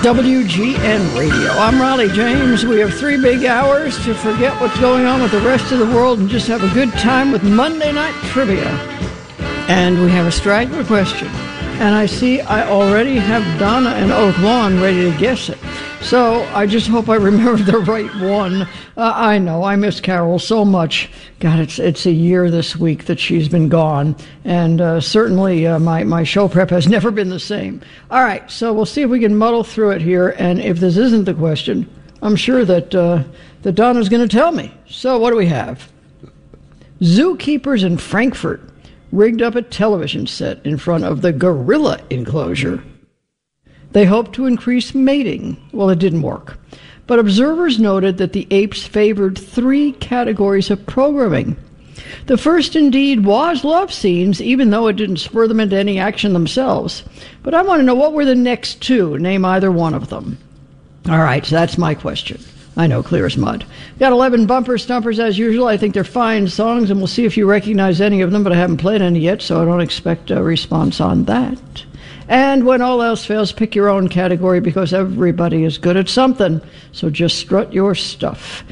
WGN Radio. I'm Raleigh James. We have 3 big hours to forget what's going on with the rest of the world and just have a good time with Monday Night Trivia. And we have a straggler question. And I see I already have Donna in Oak Lawn ready to guess it. So I just hope I remember the right one. I know, I miss Carol so much. God, it's a year this week that she's been gone. And certainly my show prep has never been the same. All right, so we'll see if we can muddle through it here. And if this isn't the question, I'm sure that Donna's going to tell me. So what do we have? Zookeepers in Frankfurt rigged up a television set in front of the gorilla enclosure. They hoped to increase mating. Well, it didn't work. But observers noted that the apes favored 3 categories of programming. The first, indeed, was love scenes, even though it didn't spur them into any action themselves. But I want to know, what were the next 2? Name either one of them. All right, so that's my question. I know, clear as mud. Got 11 bumper stumpers as usual. I think they're fine songs, and we'll see if you recognize any of them, but I haven't played any yet, so I don't expect a response on that. And when all else fails, pick your own category, because everybody is good at something. So just strut your stuff.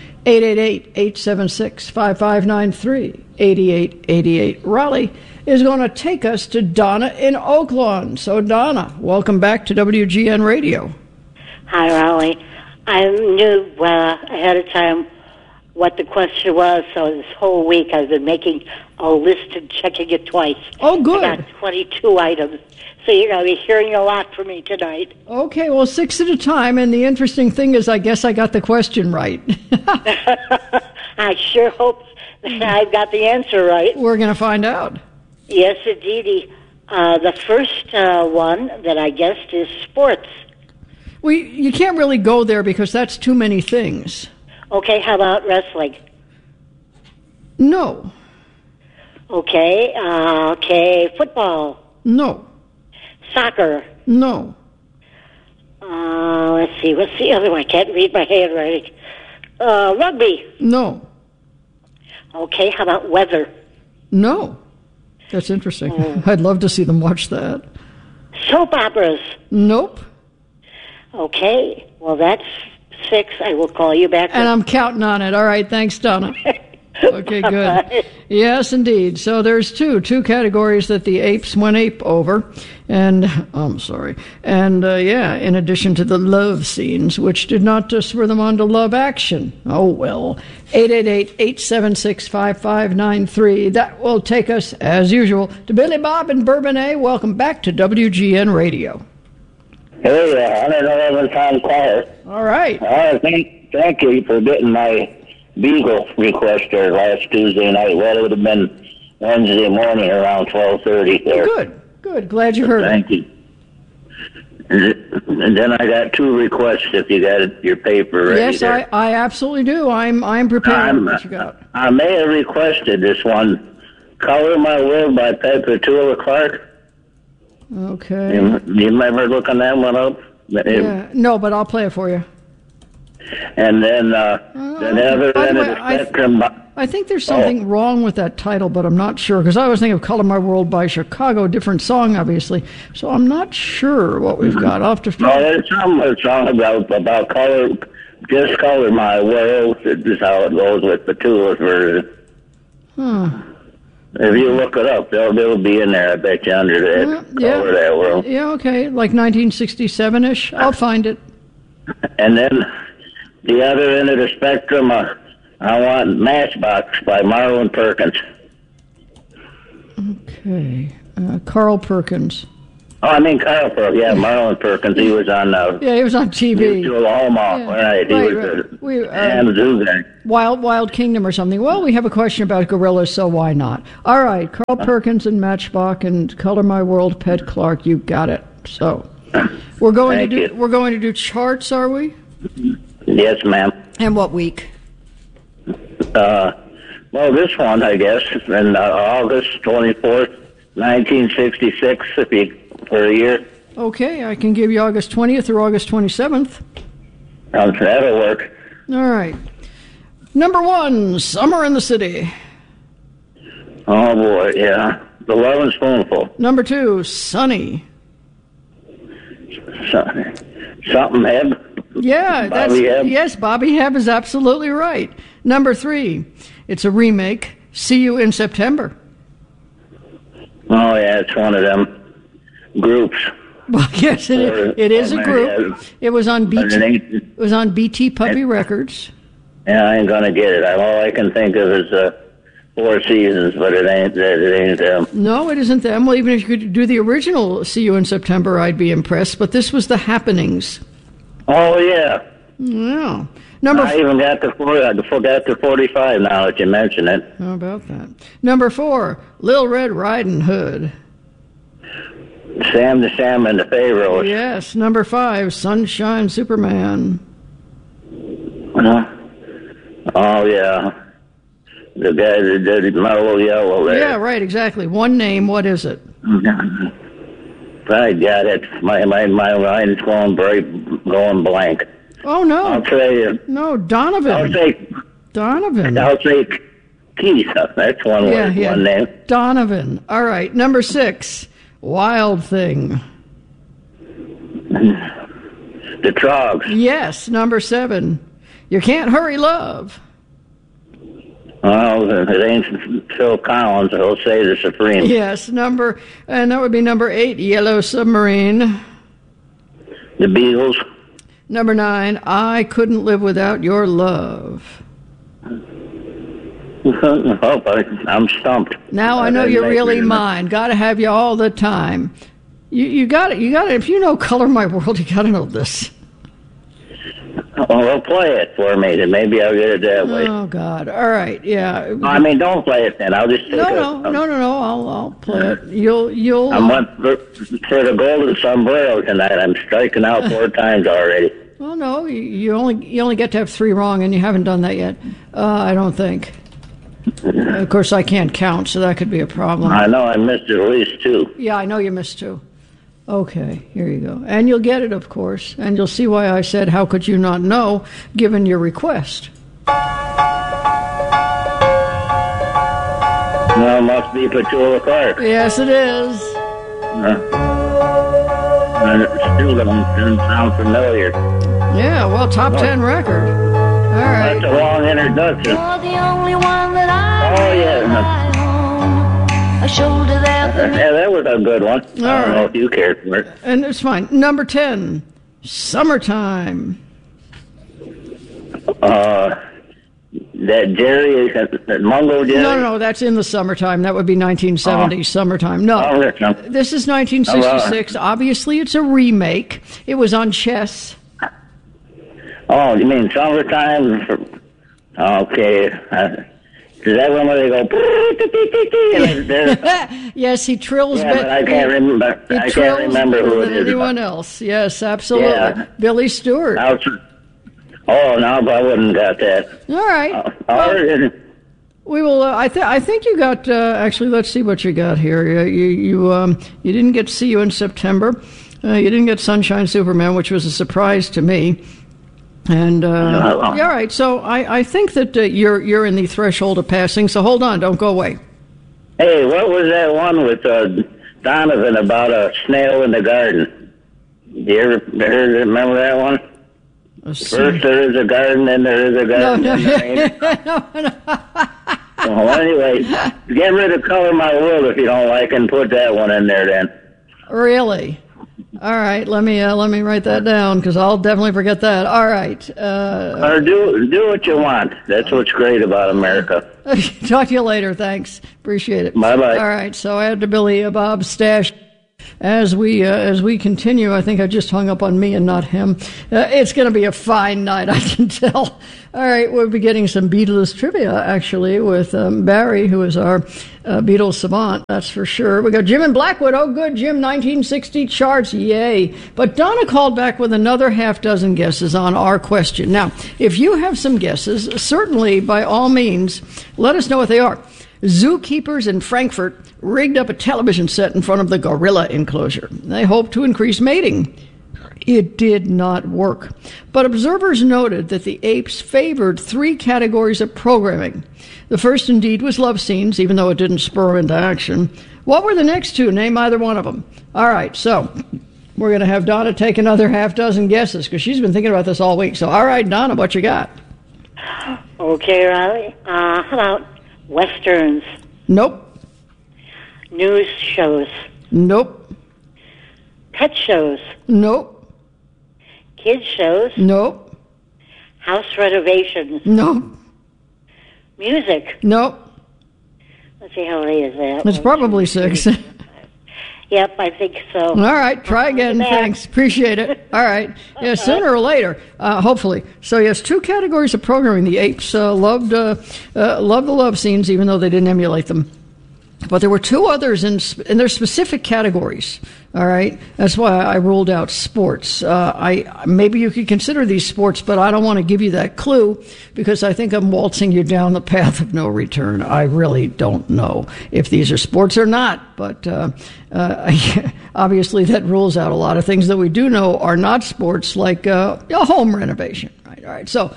888-876-5593. 8888. Raleigh is going to take us to Donna in Oak Lawn. So, Donna, welcome back to WGN Radio. Hi, Raleigh. I knew ahead of time what the question was, so this whole week I've been making a list and checking it twice. Oh, good. I got 22 items, so you're going to be hearing a lot from me tonight. Okay, well, 6 at a time, and the interesting thing is I guess I got the question right. I sure hope that I've got the answer right. We're going to find out. Yes, indeedy. The first one that I guessed is sports. Well, you can't really go there because that's too many things. Okay, how about wrestling? No. Okay, football? No. Soccer? No. Let's see, what's the other one? I can't read my handwriting. Rugby? No. Okay, how about weather? No. That's interesting. I'd love to see them watch that. Soap operas? Nope. Okay, well, that's 6. I will call you back. And I'm counting on it. All right, thanks, Donna. Okay, good. Yes, indeed. So there's two categories that the apes went ape over. And, I'm sorry. And, in addition to the love scenes, which did not spur them on to love action. Oh, well. 888-876-5593. That will take us, as usual, to Billy Bob and Bourbonnais. Welcome back to WGN Radio. Hey, 111-time caller. All right. Thank you for getting my Beagle request there last Tuesday night. Well, it would have been Wednesday morning around 12:30 there. Good. Glad you heard Thank you. And then I got 2 requests if you got your paper ready. Yes, there. I absolutely do. I'm prepared with what you got. I may have requested this one, Color My World by Petula Clark. Okay. You remember looking that one up? Yeah. No, but I'll play it for you. And then the other end of the spectrum. I think there's something wrong with that title, but I'm not sure, because I was thinking of Color My World by Chicago, different song, obviously. So I'm not sure what we've got. I'll have to there's some song about color, just Color My World. This is how it goes with Petula's version. If you look it up, they'll be in there, I bet you, under that Color That World. Yeah, okay, like 1967-ish. I'll find it. And then the other end of the spectrum, I want Matchbox by Marlon Perkins. Okay. Carl Perkins. Oh, I mean Carl Perkins. Yeah, Marlon Perkins. He was on he was on TV. Oklahoma. Right. He was a zoo guy. Wild Kingdom or something. Well, we have a question about gorillas, so why not? All right, Carl Perkins and Matchbox and Color My World, Pet Clark. You got it. So we're going to do charts, are we? Yes, ma'am. And what week? Well, this one, I guess, in August 24th, 1966, for a year. Okay, I can give you August 20th or August 27th. That'll work. All right. Number 1, Summer in the City. Oh, boy, yeah. The Lovin' Spoonful. Number 2, Sunny. Something Heb. Yeah, Bobby Hebb. Yes, Bobby Hebb is absolutely right. Number 3, it's a remake. See You in September. Oh yeah, it's one of them groups. Well, yes, it is a group. It was on BT. It was on BT Puppy Records. Yeah, I ain't gonna get it. All I can think of is Four Seasons, but it ain't them. No, it isn't them. Well, even if you could do the original "See You in September," I'd be impressed. But this was the Happenings. Oh yeah. Yeah. I even got to 45 now that you mention it. How about that? Number 4, Lil Red Riding Hood. Sam the Sham and the Pharaohs. Yes. Number 5, Sunshine Superman. Oh yeah. The guy that did Mellow Yellow there. Yeah, right, exactly. One name, what is it? I got it. My mind's going blank. Oh, no. I'll say no, Donovan. I'll say Donovan. I'll say Keith. That's one word, one name. Donovan. All right. Number 6, Wild Thing. The Trogs. Yes. Number 7, You Can't Hurry Love. Well, it ain't Phil Collins. He'll say the Supreme. Yes. And that would be number 8, Yellow Submarine. The Beatles. Number 9, I Couldn't Live Without Your Love. I'm stumped. Now I know you're really mine. Got to have you all the time. You got it. If you know Color My World, you got to know this. Well, play it for me, then maybe I'll get it that way. Oh God! All right, yeah. I mean, don't play it then. I'll just take No. I'll play it. You'll. I went for the golden sombrero tonight. I'm striking out 4 times already. Well, no, you only get to have 3 wrong, and you haven't done that yet. I don't think. Of course, I can't count, so that could be a problem. I know I missed at least 2. Yeah, I know you missed 2. Okay, here you go. And you'll get it, of course. And you'll see why I said, how could you not know, given your request? Well, it must be Petula Clark. Yes, it is. And it still doesn't sound familiar. Yeah, well, top 10 record. All right. That's a long introduction. You're the only one that I yeah. a shoulder there for me. Yeah, that was a good one. All I don't know right. if you cared for it. And it's fine. Number 10, Summertime. That Jerry, that Mungo Jerry? No, that's in the summertime. That would be 1970 summertime. No, this is 1966. Obviously, it's a remake. It was on Chess. Oh, you mean Summertime? Okay. Is that one where they go? Yes, he trills. Yeah, but I can't remember. I can't remember who it is. Anyone else? Yes, absolutely. Yeah. Billy Stewart. Oh, no, I wouldn't got that. All right. We will. I think you got. Actually, let's see what you got here. You didn't get See You in September. You didn't get Sunshine Superman, which was a surprise to me. And yeah, all right. So I think that you're in the threshold of passing. So hold on. Don't go away. Hey, what was that one with Donovan about a snail in the garden? You ever remember that one? First there is a garden, then there is a garden. No. Well, anyway, get rid of Color My World if you don't like, and put that one in there then. Really? All right. Let me write that down because I'll definitely forget that. All right. Or do what you want. That's what's great about America. Talk to you later. Thanks. Appreciate it. Bye-bye. All right. So add to Billy Bob's stash. As we continue, I think I just hung up on me and not him. It's going to be a fine night, I can tell. All right, we'll be getting some Beatles trivia, actually, with Barry, who is our Beatles savant, that's for sure. We got Jim in Blackwood. Oh, good, Jim, 1960 charts, yay. But Donna called back with another half dozen guesses on our question. Now, if you have some guesses, certainly, by all means, let us know what they are. Zookeepers in Frankfurt rigged up a television set in front of the gorilla enclosure. They hoped to increase mating. It did not work. But observers noted that the apes favored 3 categories of programming. The first, indeed, was love scenes, even though it didn't spur into action. What were the next 2? Name either one of them. All right, so we're going to have Donna take another half dozen guesses because she's been thinking about this all week. So, all right, Donna, what you got? Okay, Riley. How about Westerns? Nope. News shows? Nope. Pet shows? Nope. Kids shows? Nope. House renovations? Nope. Music? Nope. Let's see, how late is that? It's probably 6. Yep, I think so. All right, try again. Thanks. Appreciate it. All right. Yeah, sooner or later, hopefully. So, yes, 2 categories of programming. The apes loved the love scenes, even though they didn't emulate them. But there were 2 others in their specific categories. All right, that's why I ruled out sports. Maybe you could consider these sports, but I don't want to give you that clue because I think I'm waltzing you down the path of no return. I really don't know if these are sports or not, but obviously that rules out a lot of things that we do know are not sports, like a home renovation. Right. All right. So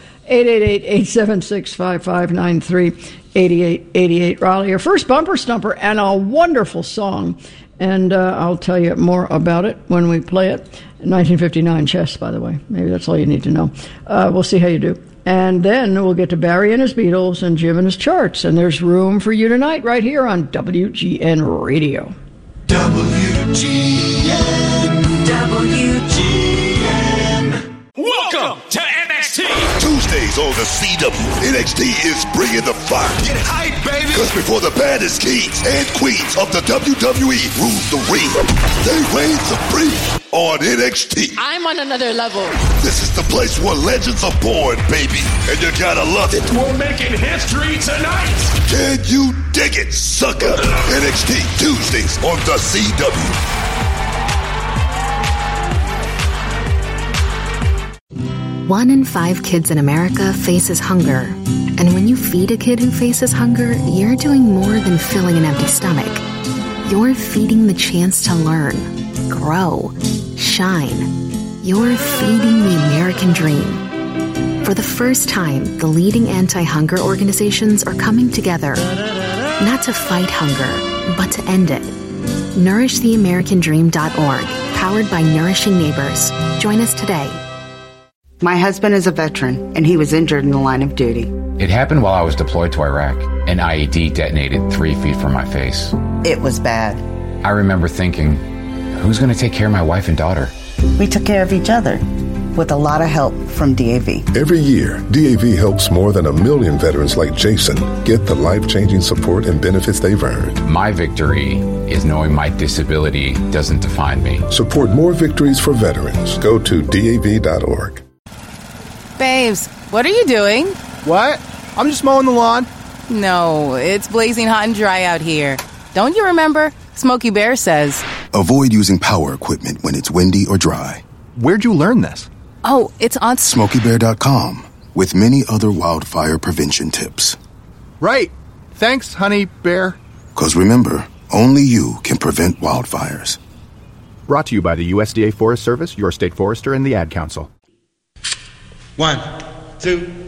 888-876-5593. 8888 Raleigh, your first bumper stumper, and a wonderful song. And I'll tell you more about it when we play it. 1959 chess, by the way. Maybe that's all you need to know. We'll see how you do. And then we'll get to Barry and his Beatles and Jim and his charts. And there's room for you tonight right here on WGN Radio. WGN. Welcome to NXT. Tuesdays on the CW, NXT is bringing the fire. Get hype, baby. Because before the baddest kings and queens of the WWE rule the ring, they reign supreme on NXT. I'm on another level. This is the place where legends are born, baby. And you gotta love it. We're making history tonight. Can you dig it, sucker? NXT Tuesdays on the CW. 1 in 5 kids in America faces hunger. And when you feed a kid who faces hunger, you're doing more than filling an empty stomach. You're feeding the chance to learn, grow, shine. You're feeding the American dream. For the first time, the leading anti-hunger organizations are coming together, not to fight hunger, but to end it. NourishTheAmericanDream.org, powered by Nourishing Neighbors. Join us today. My husband is a veteran, and he was injured in the line of duty. It happened while I was deployed to Iraq. An IED detonated 3 feet from my face. It was bad. I remember thinking, who's going to take care of my wife and daughter? We took care of each other, with a lot of help from DAV. Every year, DAV helps more than 1 million veterans like Jason get the life-changing support and benefits they've earned. My victory is knowing my disability doesn't define me. Support more victories for veterans. Go to DAV.org. Babes, what are you doing? What? I'm just mowing the lawn. No, it's blazing hot and dry out here. Don't you remember? Smokey Bear says, avoid using power equipment when it's windy or dry. Where'd you learn this? Oh, it's on SmokeyBear.com with many other wildfire prevention tips. Right. Thanks, honey bear. 'Cause remember, only you can prevent wildfires. Brought to you by the USDA Forest Service, your state forester, and the Ad Council. 1, 2...